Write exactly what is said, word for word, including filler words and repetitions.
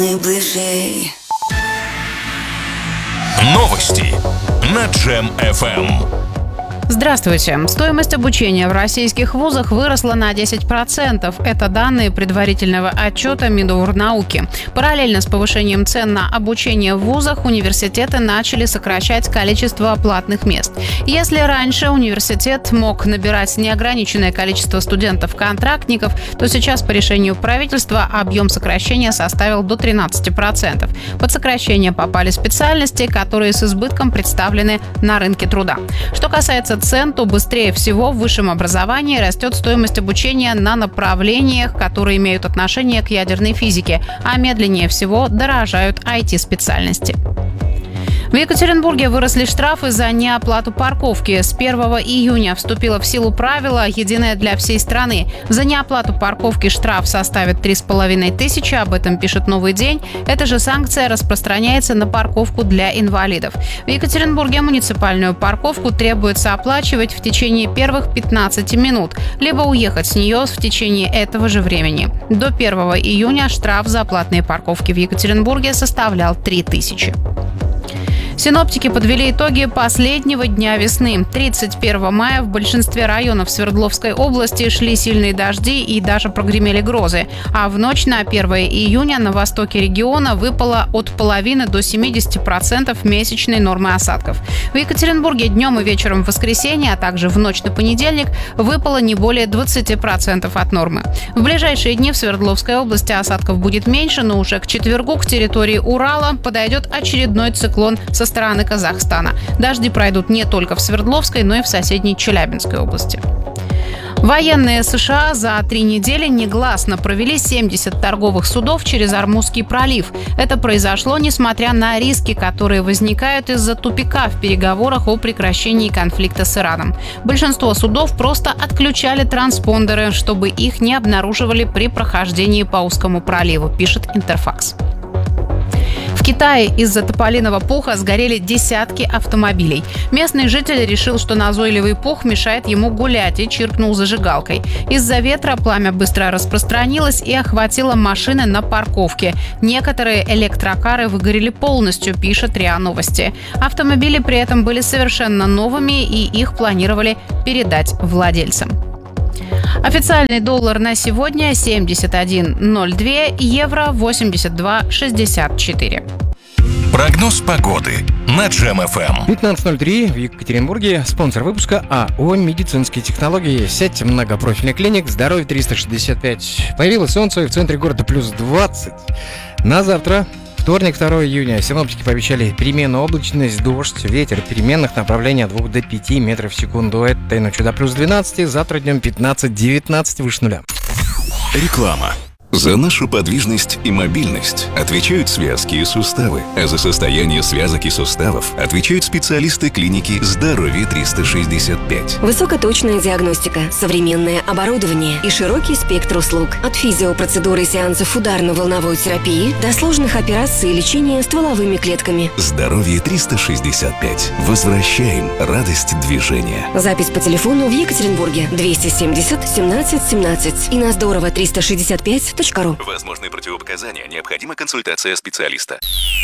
Новости на Джем эф эм. Здравствуйте. Стоимость обучения в российских вузах выросла на десять процентов. Это данные предварительного отчета Миноргнауки. Параллельно с повышением цен на обучение в вузах университеты начали сокращать количество платных мест. Если раньше университет мог набирать неограниченное количество студентов-контрактников, то сейчас по решению правительства объем сокращения составил до тринадцати процентов. Под сокращение попали специальности, которые с избытком представлены на рынке труда. Что касается цен, то быстрее всего в высшем образовании растет стоимость обучения на направлениях, которые имеют отношение к ядерной физике, а медленнее всего дорожают ай ти-специальности. В Екатеринбурге выросли штрафы за неоплату парковки. С первого июня вступило в силу правило, единое для всей страны. За неоплату парковки штраф составит три с половиной тысячи, об этом пишет «Новый день». Эта же санкция распространяется на парковку для инвалидов. В Екатеринбурге муниципальную парковку требуется оплачивать в течение первых пятнадцати минут, либо уехать с нее в течение этого же времени. До первого июня штраф за платные парковки в Екатеринбурге составлял три тысячи. Синоптики подвели итоги последнего дня весны. тридцать первого мая в большинстве районов Свердловской области шли сильные дожди и даже прогремели грозы. А в ночь на первое июня на востоке региона выпало от половины до семидесяти процентов месячной нормы осадков. В Екатеринбурге днем и вечером в воскресенье, а также в ночь на понедельник выпало не более двадцати процентов от нормы. В ближайшие дни в Свердловской области осадков будет меньше, но уже к четвергу к территории Урала подойдет очередной циклон со стороны Казахстана. Дожди пройдут не только в Свердловской, но и в соседней Челябинской области. Военные США за три недели негласно провели семьдесят торговых судов через Ормузский пролив. Это произошло несмотря на риски, которые возникают из-за тупика в переговорах о прекращении конфликта с Ираном. Большинство судов просто отключали транспондеры, чтобы их не обнаруживали при прохождении по узкому проливу, пишет Интерфакс. В Китае из-за тополиного пуха сгорели десятки автомобилей. Местный житель решил, что назойливый пух мешает ему гулять, и чиркнул зажигалкой. Из-за ветра пламя быстро распространилось и охватило машины на парковке. Некоторые электрокары выгорели полностью, пишет РИА Новости. Автомобили при этом были совершенно новыми, и их планировали передать владельцам. Официальный доллар на сегодня семьдесят один ноль два, евро восемьдесят два шестьдесят четыре. Прогноз погоды на Джем эф эм. пятнадцать ноль три в Екатеринбурге. Спонсор выпуска АО «Медицинские технологии». Сеть многопрофильных клиник. Здоровье триста шестьдесят пять. Появилось солнце, в центре города плюс двадцать. На завтра, вторник, второго июня, синоптики пообещали переменную облачность, дождь, ветер переменных направлений от двух до пяти метров в секунду. Этой ночью до плюс двенадцати, завтра днем пятнадцать-девятнадцать выше нуля. Реклама. За нашу подвижность и мобильность отвечают связки и суставы, а за состояние связок и суставов отвечают специалисты клиники «Здоровье триста шестьдесят пять». Высокоточная диагностика, современное оборудование и широкий спектр услуг. От физиопроцедуры и сеансов ударно-волновой терапии до сложных операций и лечения стволовыми клетками. «Здоровье триста шестьдесят пять». Возвращаем радость движения. Запись по телефону в Екатеринбурге двести семьдесят семнадцать семнадцать и на здорово триста шестьдесят пять точка ру. Возможны противопоказания, необходима консультация специалиста.